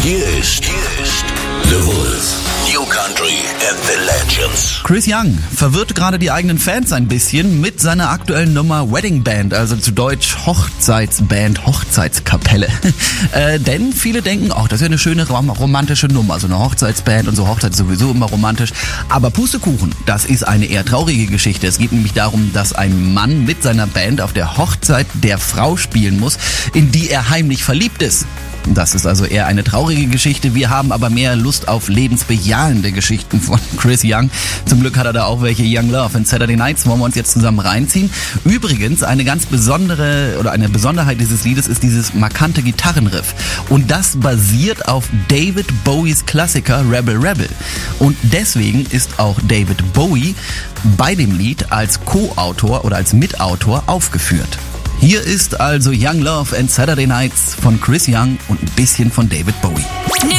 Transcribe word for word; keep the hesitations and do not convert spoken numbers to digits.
Hier ist, hier ist The Wolf. New Country and the Legends. Chris Young verwirrt gerade die eigenen Fans ein bisschen mit seiner aktuellen Nummer Wedding Band, also zu Deutsch Hochzeitsband, Hochzeitskapelle. äh, denn viele denken, ach, das ist ja eine schöne romantische Nummer, so eine Hochzeitsband und so, Hochzeit ist sowieso immer romantisch. Aber Pustekuchen, das ist eine eher traurige Geschichte. Es geht nämlich darum, dass ein Mann mit seiner Band auf der Hochzeit der Frau spielen muss, in die er heimlich verliebt ist. Das ist also eher eine traurige Geschichte. Wir haben aber mehr Lust auf lebensbejahende Geschichten von Chris Young. Zum Glück hat er da auch welche. Young Love and Saturday Nights wollen wir uns jetzt zusammen reinziehen. Übrigens, eine ganz besondere oder eine Besonderheit dieses Liedes ist dieses markante Gitarrenriff. Und das basiert auf David Bowies Klassiker Rebel Rebel. Und deswegen ist auch David Bowie bei dem Lied als Co-Autor oder als Mitautor aufgeführt. Hier ist also Young Love and Saturday Nights von Chris Young und ein bisschen von David Bowie.